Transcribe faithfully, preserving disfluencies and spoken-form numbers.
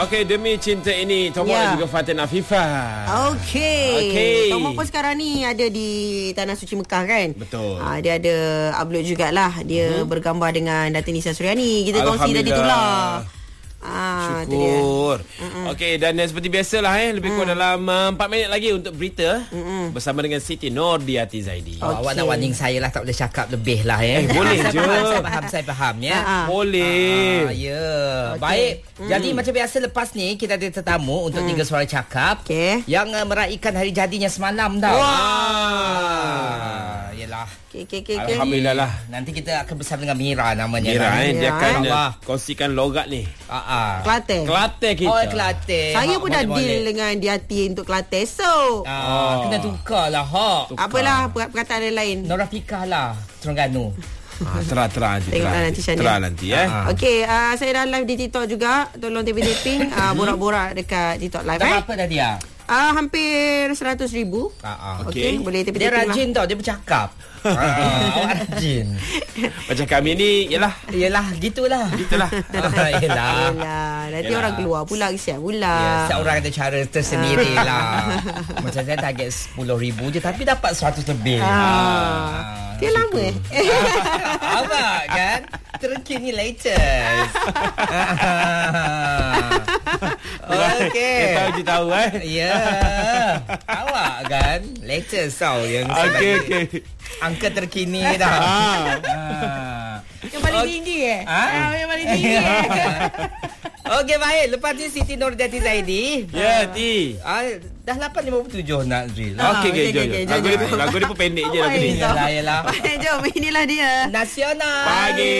Okey, Demi Cinta Ini, Tomok Ya. dan juga Fatin Afifah. Okey. Okey. Tomok pun sekarang ni ada di Tanah Suci Mekah kan? Betul. Ha, dia ada upload jugalah. Dia uh-huh. bergambar dengan Datin Nisa Suryani. Kita kongsi tadi tu Alhamdulillah. lah. Ah, Syukur. Okey, dan uh, seperti biasalah eh lebih kurang mm. dalam uh, empat minit lagi untuk berita Mm-mm. bersama dengan Siti Nordiati Zaidi. Oh, okay. Awak nak warning saya lah, tak boleh cakap lebih lah eh. Eh boleh saya je. Faham, saya faham, saya faham ya. Ha-ha. Boleh. Ah, ya. Okay. Baik. Mm. Jadi macam biasa lepas ni kita ada tetamu untuk mm. Tiga Suara Cakap Okey. yang uh, meraihkan hari jadinya semalam tau. Wah. Ah, yalah. Okey, okey, okey. Okay. Alhamdulillah lah. Nanti kita akan bersama dengan Mira namanya. Mira eh, dia Mira, akan eh. uh, kongsikan logat ni. Ah, ah. Kelantan. Kelantan kita. Oh, Kelantan. Saya Ha, pun dah boleh, deal boleh. dengan Diati untuk Kelantan. So, Ah, Oh. kena tukar lah ha. Tukar. apalah per- perkataan yang lain. Norafika lah, Terengganu. Ah, terang-terang nanti. Tengoklah terang nanti, Syania. Terang nanti eh. Ah. Okey, uh, saya dah live di TikTok juga. Tolong taping-taping uh, borak-borak dekat TikTok live Dah eh. apa dah dia? Uh, hampir seratus ribu. Ah, ah. Okey. Okey, boleh Dia taping-taping lah. rajin tau, dia bercakap. ah, awak rajin. Macam kami ni, yalah. Yelah, gitulah. Gitulah. Ah, yelah. Yelah, nanti Yelah. orang keluar pula, kesian pula. Ya, setiap orang ada cara tersendiri lah. Macam saya target sepuluh ribu je tapi dapat seratus lebih. Ah. Dia lama eh. Awak kan terkini latest. Okey. Kita tahu je tahu eh. Ya. Awak kan latest tau yang saya Okey, bagi. okey. Angka terkini dah. Ah. Yang paling Okey. tinggi eh? Ah? Ah, yang paling tinggi eh? Okey, baik. Lepas ni Siti Nordiati Zaidi. Ya, Ti. Ah, dah lapan lima puluh tujuh nak drill. Ah, Okey, okey, okey, jom. okey, jom. Lagu jom, dia jom. lagu dia pun pendek je lagu ni. Yalah, yalah. Jom, inilah dia. Nasional. Pagi.